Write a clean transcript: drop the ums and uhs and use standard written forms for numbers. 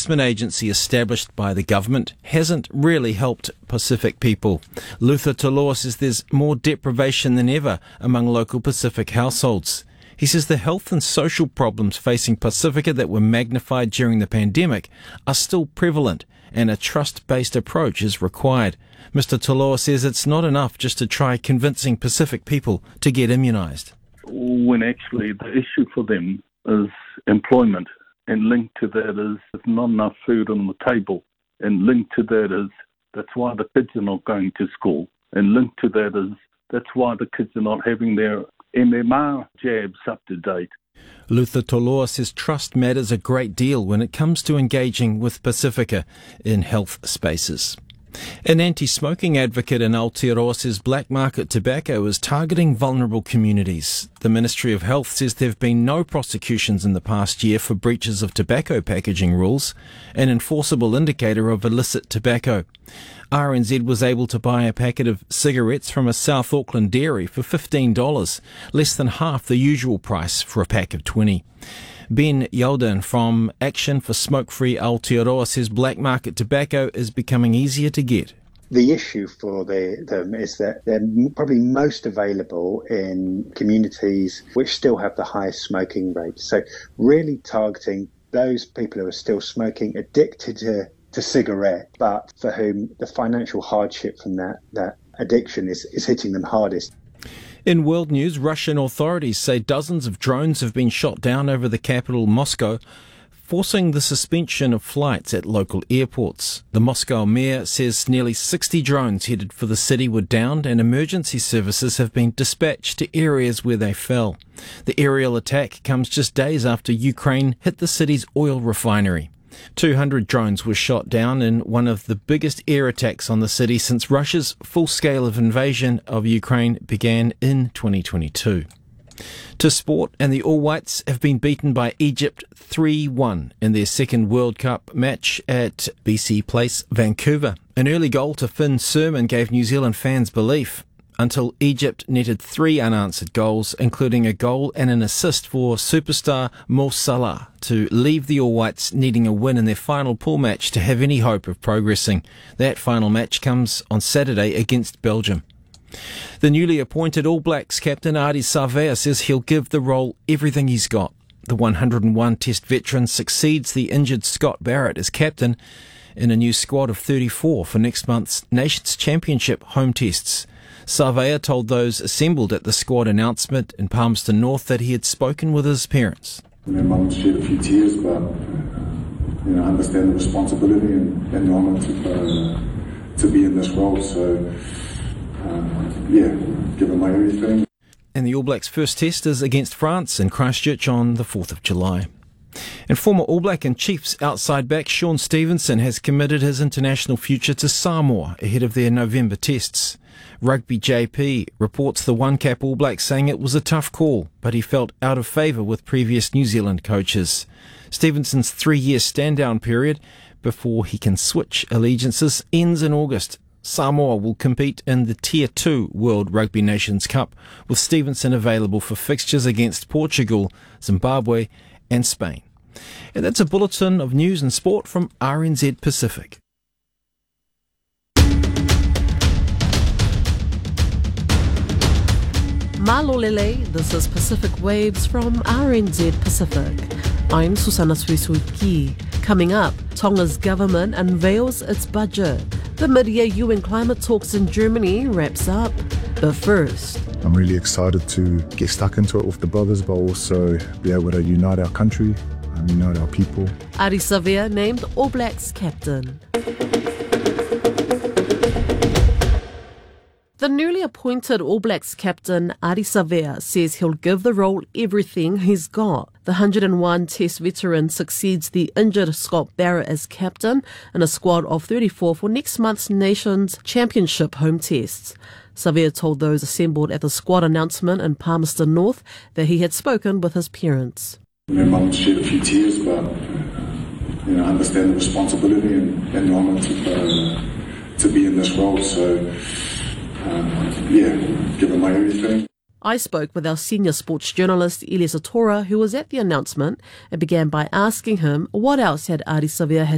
investment agency established by the government hasn't really helped Pacific people. Luther Toloa says there's more deprivation than ever among local Pacific households. He says the health and social problems facing Pacifica that were magnified during the pandemic are still prevalent, and a trust-based approach is required. Mr. Toloa says it's not enough just to try convincing Pacific people to get immunised. When actually the issue for them is employment, and linked to that is there's not enough food on the table, and linked to that is that's why the kids are not going to school, and linked to that is that's why the kids are not having their MMR jabs up to date. Luther Toloa says trust matters a great deal when it comes to engaging with Pacifica in health spaces. An anti-smoking advocate in Aotearoa says black market tobacco is targeting vulnerable communities. The Ministry of Health says there have been no prosecutions in the past year for breaches of tobacco packaging rules, an enforceable indicator of illicit tobacco. RNZ was able to buy a packet of cigarettes from a South Auckland dairy for $15, less than half the usual price for a pack of 20. Ben Yalden from Action for Smoke-Free Aotearoa says black market tobacco is becoming easier to get. The issue for them is that they're probably most available in communities which still have the highest smoking rates. So really targeting those people who are still smoking, addicted to cigarette, but for whom the financial hardship from that addiction is hitting them hardest. In world news, Russian authorities say dozens of drones have been shot down over the capital, Moscow, forcing the suspension of flights at local airports. The Moscow mayor says nearly 60 drones headed for the city were downed and emergency services have been dispatched to areas where they fell. The aerial attack comes just days after Ukraine hit the city's oil refinery. 200 drones were shot down in one of the biggest air attacks on the city since Russia's full-scale invasion of Ukraine began in 2022. To sport, and the All Whites have been beaten by Egypt 3-1 in their second World Cup match at BC Place, Vancouver. An early goal to Finn Surman gave New Zealand fans belief, until Egypt netted 3 unanswered goals, including a goal and an assist for superstar Mo Salah, to leave the All Whites needing a win in their final pool match to have any hope of progressing. That final match comes on Saturday against Belgium. The newly appointed All Blacks captain Ardie Savea says he'll give the role everything he's got. The 101 Test veteran succeeds the injured Scott Barrett as captain in a new squad of 34 for next month's Nations Championship home tests. Savea told those assembled at the squad announcement in Palmerston North that he had spoken with his parents. Mum shed a few tears, but I understand the responsibility and the honour to be in this role. So, give it my everything. And the All Blacks' first test is against France in Christchurch on the 4th of July. And former All Black and Chiefs outside back Shaun Stevenson has committed his international future to Samoa ahead of their November tests. Rugby JP reports the one-cap All Black saying it was a tough call, but he felt out of favour with previous New Zealand coaches. Stevenson's 3-year stand-down period before he can switch allegiances ends in August. Samoa will compete in the Tier 2 World Rugby Nations Cup, with Stevenson available for fixtures against Portugal, Zimbabwe and Spain. And that's a bulletin of news and sport from RNZ Pacific. Malolele, this is Pacific Waves from RNZ Pacific. I'm Susana Suisuiki. Coming up, Tonga's government unveils its budget. The mid-year UN climate talks in Germany wraps up. But first, I'm really excited to get stuck into it with the brothers, but also be able to unite our country and unite our people. Ardie Savea named All Blacks captain. The newly appointed All Blacks captain, Ardie Savea, says he'll give the role everything he's got. The 101 Test veteran succeeds the injured Scott Barrett as captain in a squad of 34 for next month's Nations Championship home tests. Savea told those assembled at the squad announcement in Palmerston North that he had spoken with his parents. Mum shed a few tears, but I understand the responsibility and the honour to be in this role. So, give it my everything. I spoke with our senior sports journalist, Elias Atora, who was at the announcement, and began by asking him what else had Ardie Savea had